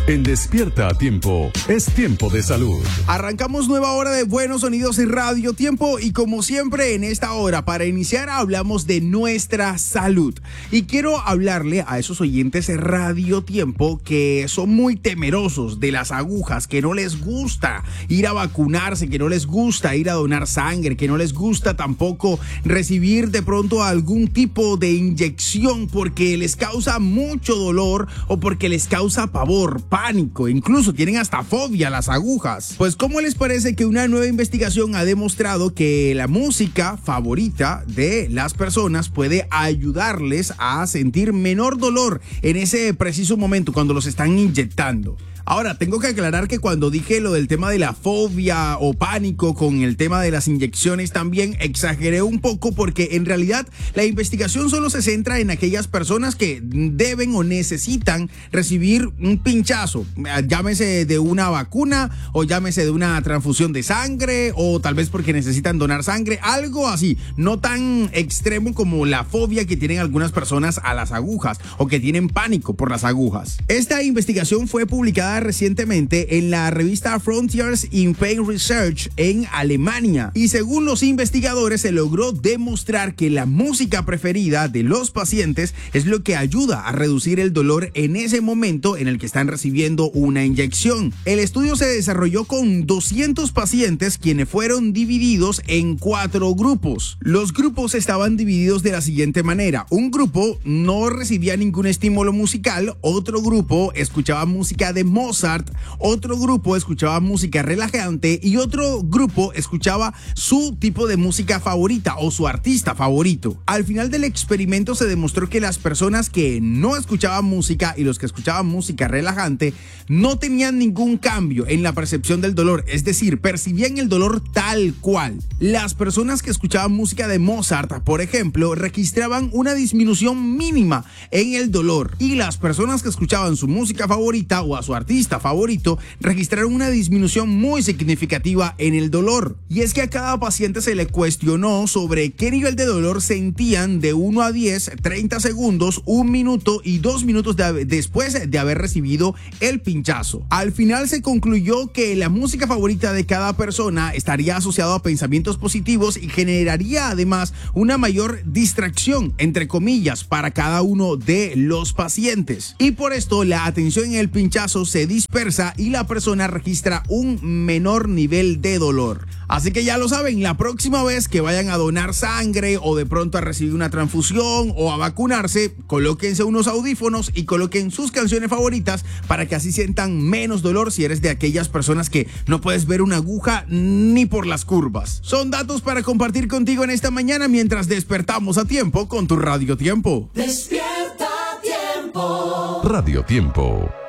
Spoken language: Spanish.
En Despierta a Tiempo, es tiempo de salud. Arrancamos nueva hora de Buenos Sonidos y Radio Tiempo y como siempre en esta hora para iniciar hablamos de nuestra salud. Y quiero hablarle a esos oyentes de Radio Tiempo que son muy temerosos de las agujas, que no les gusta ir a vacunarse, que no les gusta ir a donar sangre, que no les gusta tampoco recibir de pronto algún tipo de inyección porque les causa mucho dolor o porque les causa pavor, pánico, incluso tienen hasta fobia a las agujas. Pues ¿cómo les parece que una nueva investigación ha demostrado que la música favorita de las personas puede ayudarles a sentir menor dolor en ese preciso momento cuando los están inyectando? Ahora, tengo que aclarar que cuando dije lo del tema de la fobia o pánico con el tema de las inyecciones también exageré un poco porque en realidad la investigación solo se centra en aquellas personas que deben o necesitan recibir un pinchazo, llámese de una vacuna o llámese de una transfusión de sangre o tal vez porque necesitan donar sangre, algo así, no tan extremo como la fobia que tienen algunas personas a las agujas o que tienen pánico por las agujas. Esta investigación fue publicada recientemente en la revista Frontiers in Pain Research en Alemania y según los investigadores se logró demostrar que la música preferida de los pacientes es lo que ayuda a reducir el dolor en ese momento en el que están recibiendo una inyección. El estudio se desarrolló con 200 pacientes quienes fueron divididos en 4 grupos. Los grupos estaban divididos de la siguiente manera: un grupo no recibía ningún estímulo musical, otro grupo escuchaba música de Mozart, otro grupo escuchaba música relajante y otro grupo escuchaba su tipo de música favorita o su artista favorito. Al final del experimento se demostró que las personas que no escuchaban música y los que escuchaban música relajante no tenían ningún cambio en la percepción del dolor, es decir, percibían el dolor tal cual. Las personas que escuchaban música de Mozart, por ejemplo, registraban una disminución mínima en el dolor y las personas que escuchaban su música favorita o a su artista favorito registraron una disminución muy significativa en el dolor. Y es que a cada paciente se le cuestionó sobre qué nivel de dolor sentían de 1 a 10, 30 segundos, 1 minuto y 2 minutos después de haber recibido el pinchazo. Al final se concluyó que la música favorita de cada persona estaría asociada a pensamientos positivos y generaría además una mayor distracción, entre comillas, para cada uno de los pacientes. Y por esto la atención en el pinchazo se dispersa y la persona registra un menor nivel de dolor. Así que ya lo saben, la próxima vez que vayan a donar sangre o de pronto a recibir una transfusión o a vacunarse, colóquense unos audífonos y coloquen sus canciones favoritas para que así sientan menos dolor si eres de aquellas personas que no puedes ver una aguja ni por las curvas. Son datos para compartir contigo en esta mañana mientras despertamos a tiempo con tu Radio Tiempo. Despierta a Tiempo. Radio Tiempo.